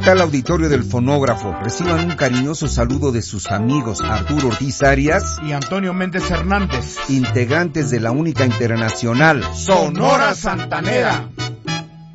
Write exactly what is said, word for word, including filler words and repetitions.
tal, auditorio del Fonógrafo? Reciban un cariñoso saludo de sus amigos Arturo Ortiz Arias y Antonio Méndez Hernández, integrantes de la única internacional Sonora Santanera.